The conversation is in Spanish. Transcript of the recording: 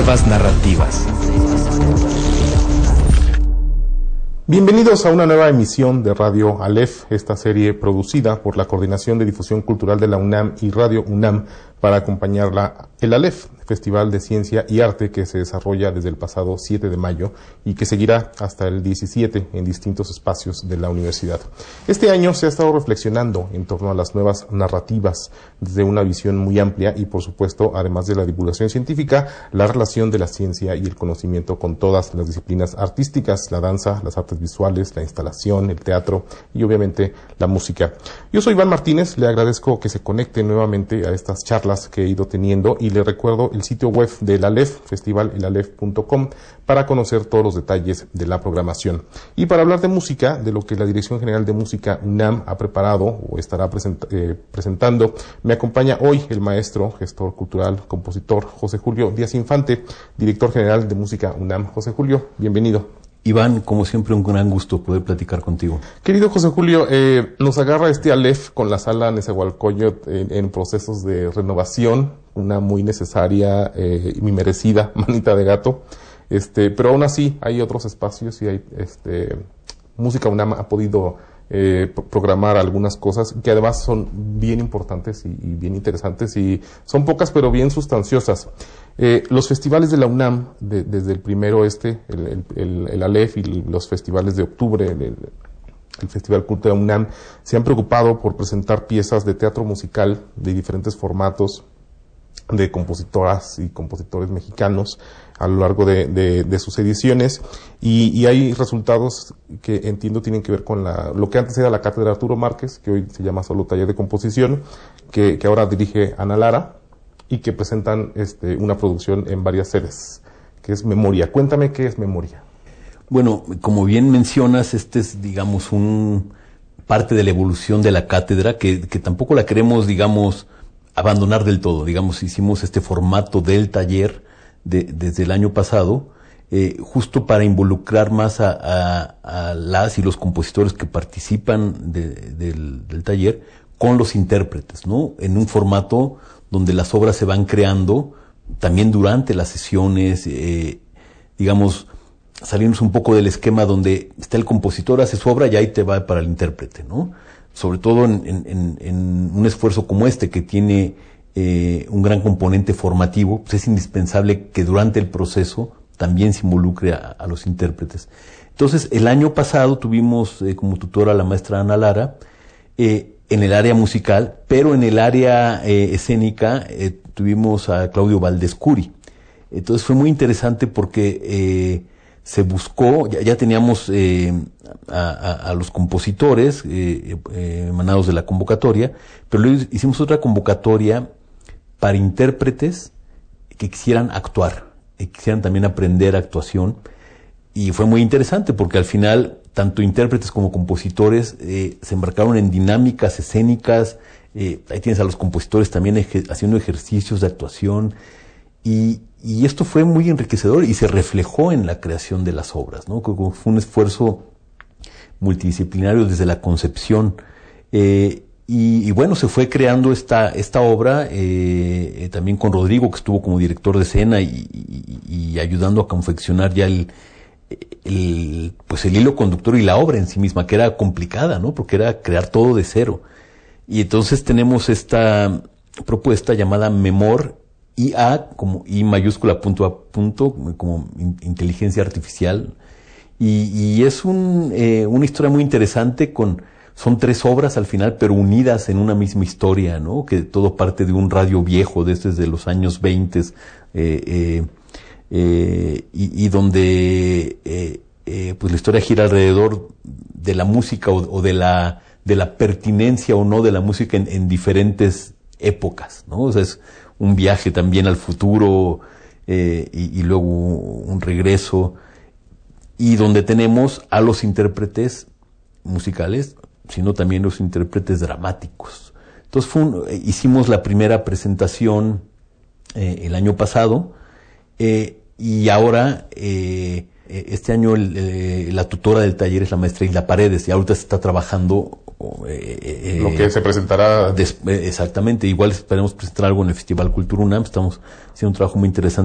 nuevas narrativas. Bienvenidos a una nueva emisión de Radio Aleph, esta serie producida por la Coordinación de Difusión Cultural de la UNAM y Radio UNAM para acompañarla el Aleph, Festival de Ciencia y Arte que se desarrolla desde el pasado 7 de mayo y que seguirá hasta el 17 en distintos espacios de la universidad. Este año se ha estado reflexionando en torno a las nuevas narrativas desde una visión muy amplia y, por supuesto, además de la divulgación científica, la relación de la ciencia y el conocimiento con todas las disciplinas artísticas, la danza, las artes visuales, la instalación, el teatro y, obviamente, la música. Yo soy Iván Martínez, le agradezco que se conecte nuevamente a estas charlas que he ido teniendo y le recuerdo el sitio web del Aleph, festivalelalef.com, para conocer todos los detalles de la programación. Y para hablar de música, de lo que la Dirección General de Música UNAM ha preparado o estará presentando, me acompaña hoy el maestro, gestor cultural, compositor José Julio Díaz Infante, director general de Música UNAM. José Julio, bienvenido. Iván, como siempre, un gran gusto poder platicar contigo. Querido José Julio, nos agarra este Aleph con la sala Nezahualcóyotl en procesos de renovación, una muy necesaria y muy merecida manita de gato, pero aún así hay otros espacios y hay Música UNAM ha podido programar algunas cosas que además son bien importantes y bien interesantes y son pocas pero bien sustanciosas. Los festivales de la UNAM, desde el primero el Aleph y los festivales de octubre, el Festival Cultural UNAM, se han preocupado por presentar piezas de teatro musical de diferentes formatos de compositoras y compositores mexicanos a lo largo de sus ediciones y hay resultados que entiendo tienen que ver con lo que antes era la Cátedra Arturo Márquez, que hoy se llama solo Taller de Composición, que ahora dirige Ana Lara y que presentan una producción en varias sedes, que es Memoria. Cuéntame qué es Memoria. Bueno, como bien mencionas, es, digamos, parte de la evolución de la cátedra, que tampoco la queremos, digamos, abandonar del todo. Digamos, hicimos este formato del taller desde el año pasado, justo para involucrar más a las y los compositores que participan del taller con los intérpretes, ¿no? En un formato donde las obras se van creando también durante las sesiones, digamos, salimos un poco del esquema donde está el compositor, hace su obra y ahí te va para el intérprete, ¿no? Sobre todo en un esfuerzo como que tiene un gran componente formativo, pues es indispensable que durante el proceso también se involucre a los intérpretes. Entonces, el año pasado tuvimos como tutora a la maestra Ana Lara, en el área musical, pero en el área escénica tuvimos a Claudio Valdés Curi. Entonces fue muy interesante porque se buscó, ya teníamos a los compositores emanados de la convocatoria, pero luego hicimos otra convocatoria para intérpretes que quisieran actuar, y quisieran también aprender actuación, y fue muy interesante porque al final tanto intérpretes como compositores se embarcaron en dinámicas escénicas, ahí tienes a los compositores también haciendo ejercicios de actuación, y esto fue muy enriquecedor y se reflejó en la creación de las obras, ¿no? Fue un esfuerzo multidisciplinario desde la concepción, y bueno, se fue creando esta obra también con Rodrigo, que estuvo como director de escena y ayudando a confeccionar ya el hilo conductor y la obra en sí misma, que era complicada, ¿no? Porque era crear todo de cero. Y entonces tenemos esta propuesta llamada Memor, IA, como I mayúscula punto a punto, como inteligencia artificial. Y es una historia muy interesante son 3 obras al final, pero unidas en una misma historia, ¿no? Que todo parte de un radio viejo desde los años 20, y donde pues la historia gira alrededor de la música o de la pertinencia o no de la música en diferentes épocas, ¿no? O sea, es un viaje también al futuro y luego un regreso, y donde tenemos a los intérpretes musicales, sino también los intérpretes dramáticos. Entonces hicimos la primera presentación el año pasado, y ahora este año la tutora del taller es la maestra Isla Paredes, y ahorita se está trabajando lo que se presentará exactamente. Igual esperemos presentar algo en el Festival Cultura UNAM. Estamos haciendo un trabajo muy interesante